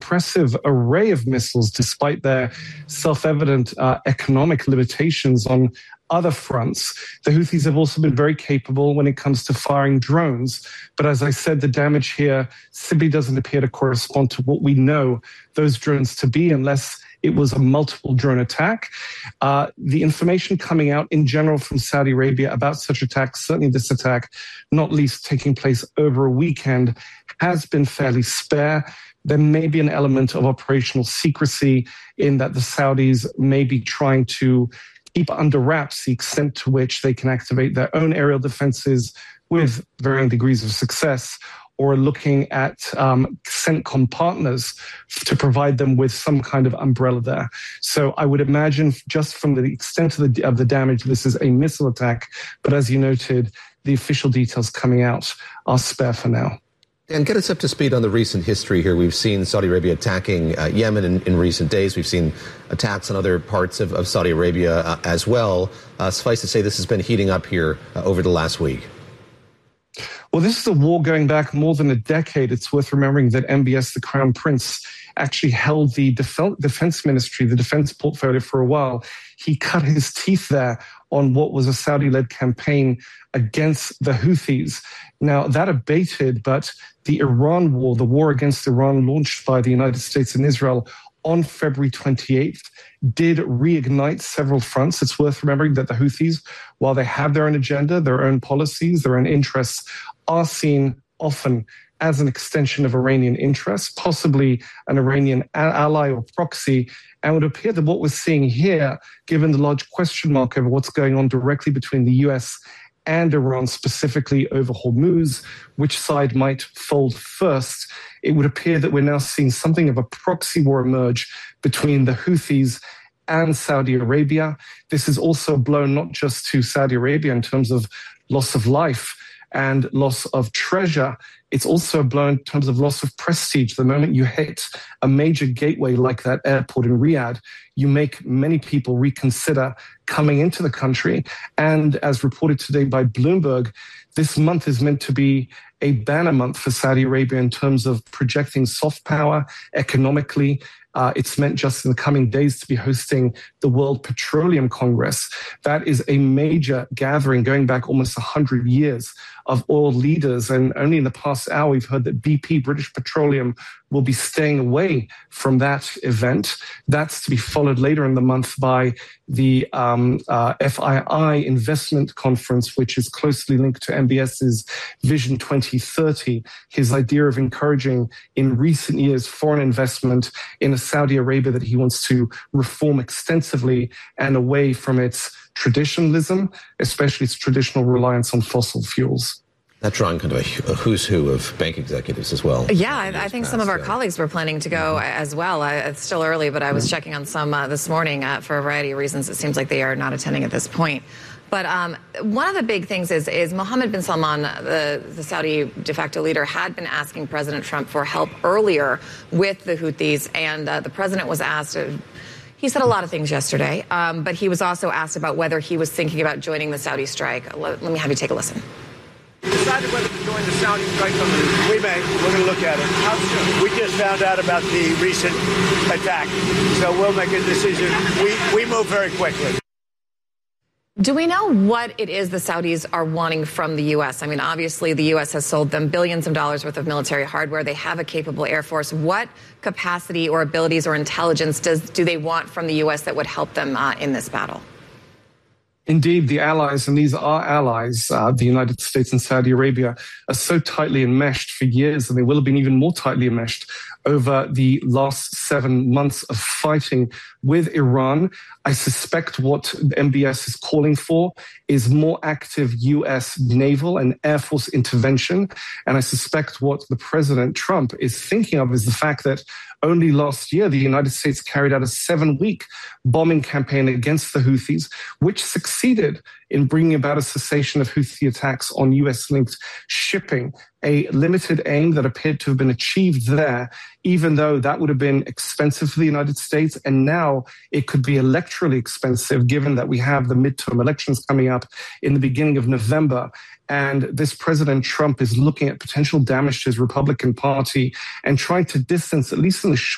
impressive array of missiles, despite their self-evident economic limitations on other fronts. The Houthis have also been very capable when it comes to firing drones. But as I said, the damage here simply doesn't appear to correspond to what we know those drones to be, unless it was a multiple drone attack. The information coming out in general from Saudi Arabia about such attacks, certainly this attack, not least taking place over a weekend, has been fairly spare. There may be an element of operational secrecy in that the Saudis may be trying to keep under wraps the extent to which they can activate their own aerial defenses with varying degrees of success, or looking at CENTCOM partners to provide them with some kind of umbrella there. So I would imagine, just from the extent of the damage, this is a missile attack. But as you noted, the official details coming out are spare for now. And get us up to speed on the recent history here. We've seen Saudi Arabia attacking Yemen in recent days. We've seen attacks on other parts of Saudi Arabia as well. Suffice to say, this has been heating up here over the last week. Well, this is a war going back more than a decade. It's worth remembering that MBS, the Crown Prince, actually held the defense ministry, the defense portfolio for a while. He cut his teeth there on what was a Saudi-led campaign against the Houthis. Now, that abated, but the Iran war, the war against Iran launched by the United States and Israel on February 28th, did reignite several fronts. It's worth remembering that the Houthis, while they have their own agenda, their own policies, their own interests, are seen often as an extension of Iranian interests, possibly an Iranian ally or proxy. And it would appear that what we're seeing here, given the large question mark over what's going on directly between the US and Iran, specifically over Hormuz, which side might fold first, it would appear that we're now seeing something of a proxy war emerge between the Houthis and Saudi Arabia. This is also blown not just to Saudi Arabia in terms of loss of life and loss of treasure. It's also blown in terms of loss of prestige. The moment you hit a major gateway like that airport in Riyadh, you make many people reconsider coming into the country. And as reported today by Bloomberg, this month is meant to be a banner month for Saudi Arabia in terms of projecting soft power economically. It's meant just in the coming days to be hosting the World Petroleum Congress. That is a major gathering going back almost 100 years of oil leaders. And only in the past hour, we've heard that BP, British Petroleum, will be staying away from that event. That's to be followed later in the month by the FII investment conference, which is closely linked to MBS's Vision 2030, his idea of encouraging in recent years foreign investment in a Saudi Arabia that he wants to reform extensively and away from its traditionalism, especially its traditional reliance on fossil fuels. That drawing kind of a who's who of bank executives as well. Yeah, I think some of our colleagues were planning to go as well. It's still early, but I was checking on some this morning for a variety of reasons. It seems like they are not attending at this point. But one of the big things is Mohammed bin Salman, the Saudi de facto leader, had been asking President Trump for help earlier with the Houthis, and the president was asked. He said a lot of things yesterday, but he was also asked about whether he was thinking about joining the Saudi strike. Let me have you take a listen. We decided whether to join the Saudi strike on the We may. We're going to look at it. How soon? We just found out about the recent attack, so we'll make a decision. We move very quickly. Do we know what it is the Saudis are wanting from the U.S.? I mean, obviously, the U.S. has sold them billions of dollars worth of military hardware. They have a capable Air Force. What capacity or abilities or intelligence do they want from the U.S. that would help them in this battle? Indeed, the allies, and these are allies, the United States and Saudi Arabia, are so tightly enmeshed for years, and they will have been even more tightly enmeshed over the last 7 months of fighting with Iran. I suspect what MBS is calling for is more active U.S. naval and Air Force intervention. And I suspect what the President Trump is thinking of is the fact that only last year, the United States carried out a 7-week bombing campaign against the Houthis, which succeeded in bringing about a cessation of Houthi attacks on U.S.-linked shipping, a limited aim that appeared to have been achieved there, even though that would have been expensive for the United States. And now it could be electorally expensive, given that we have the midterm elections coming up in the beginning of November. And this President Trump is looking at potential damage to his Republican Party and trying to distance, at least in the short